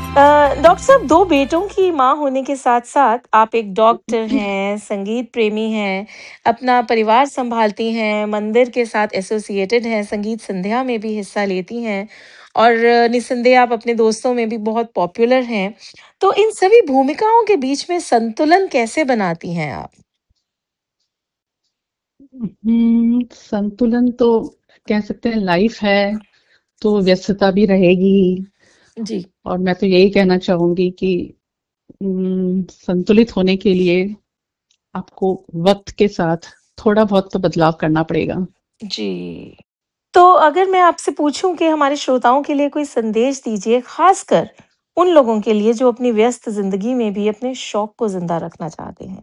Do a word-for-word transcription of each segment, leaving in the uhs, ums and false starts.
Doctor साहब, दो बेटों की माँ होने के साथ साथ आप एक डॉक्टर हैं, संगीत प्रेमी हैं, अपना परिवार संभालती हैं, मंदिर के साथ एसोसिएटेड हैं, संगीत संध्या में भी हिस्सा लेती हैं और निस्संदेह आप अपने दोस्तों में भी बहुत पॉपुलर हैं। तो इन सभी भूमिकाओं के बीच में संतुलन कैसे बनाती हैं आप? हम्म, संतुलन तो कह सकते हैं, लाइफ है तो व्यस्तता भी रहेगी ही। जी। और मैं तो यही कहना चाहूंगी कि हम्म, संतुलित होने के लिए आपको वक्त के साथ थोड़ा बहुत तो बदलाव करना पड़ेगा। जी। तो अगर मैं आपसे पूछूं कि हमारे श्रोताओं के लिए कोई संदेश दीजिए, खासकर उन लोगों के लिए जो अपनी व्यस्त जिंदगी में भी अपने शौक को जिंदा रखना चाहते हैं।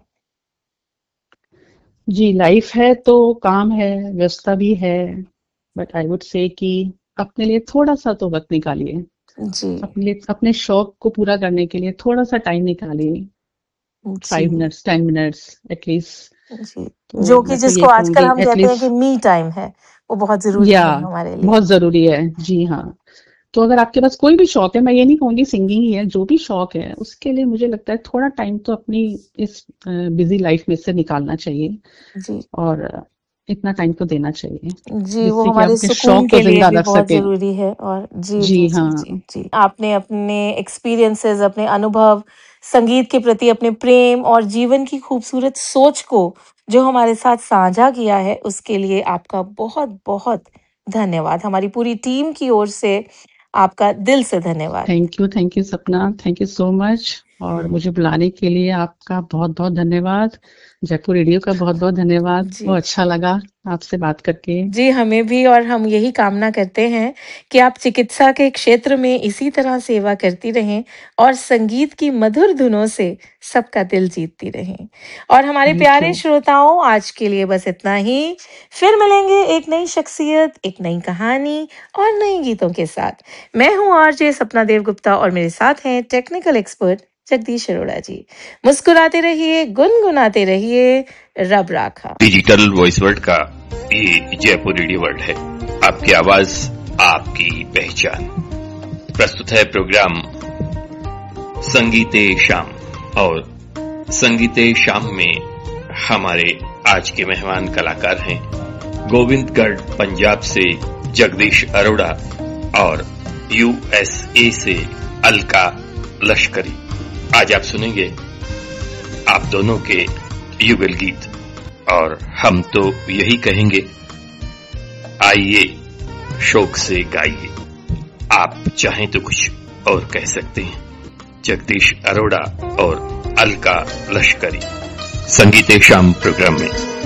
जी, लाइफ है तो काम है, व्यस्तता भी है, बट आई वुड से कि अपने लिए थोड़ा सा तो वक्त निकालिए। जी। अपने लिए, अपने शौक को पूरा करने के लिए थोड़ा सा टाइम निकालिए। जी। Five minutes ten minutes at least. जी। तो जो कि मैं तो जिसको ये आजकल कहूंगी हम कहते हैं कि एटलीस्ट। मी टाइम है, वो बहुत ज़रूरी या है हमारे लिए। बहुत जरूरी है, जी हाँ। तो अगर आपके पास कोई भी शौक है, मैं ये नहीं कहूंगी सिंगिंग ही है, जो भी शौक है उसके लिए मुझे लगता है थोड़ा टाइम तो अपनी इस बिजी लाइफ में से निकालना चाहिए। जी। और अ, इतना टाइम तो देना चाहिए जी, वो जिससे कि आप हमारे अपने सुकून शौक को के लिए जिंदा भी रख बहुत सकें। ज़रूरी है और जी, जी जी, जी, जी, हाँ। जी। आपने अपने एक्सपीरियंसेस, अपने अनुभव, संगीत के प्रति अपने प्रेम और जीवन की खूबसूरत सोच को जो हमारे साथ साझा किया है, उसके लिए आपका बहुत-बहुत धन्यवाद। हमारी पूरी टीम की ओर से आपका दिल से धन्यवाद। थैंक यू, थैंक यू सपना, थैंक यू सो मच। और मुझे बुलाने के लिए आपका बहुत बहुत धन्यवाद। जयपुर रेडियो का बहुत बहुत धन्यवाद, जी। बहुत अच्छा लगा आपसे बात करके। जी, हमें भी और हम यही कामना करते हैं कि आप चिकित्सा के क्षेत्र में इसी तरह सेवा करती रहें और संगीत की मधुर धुनों से सबका दिल जीतती रहें। और हमारे थैंक प्यारे यू। श्रोताओं, आज के लिए बस इतना ही। फिर मिलेंगे एक नई शख्सियत, एक नई कहानी और नए गीतों के साथ। मैं हूँ आरजे सपना देवगुप्ता और मेरे साथ हैं टेक्निकल एक्सपर्ट जगदीश अरोड़ा जी। मुस्कुराते रहिए, गुनगुनाते रहिए, रब राखा। डिजिटल वॉइस वर्ल्ड का ये जयपुर रेडियो वर्ल्ड है। आपकी आवाज, आपकी पहचान। प्रस्तुत है प्रोग्राम संगीते शाम, और संगीते शाम में हमारे आज के मेहमान कलाकार हैं गोविंदगढ़ पंजाब से जगदीश अरोड़ा और यूएसए से अलका लश्करी। आज आप सुनेंगे आप दोनों के युगल गीत, और हम तो यही कहेंगे, आइए शौक से गाइए। आप चाहें तो कुछ और कह सकते हैं। जगदीश अरोड़ा और अलका लश्करी संगीते शाम प्रोग्राम में।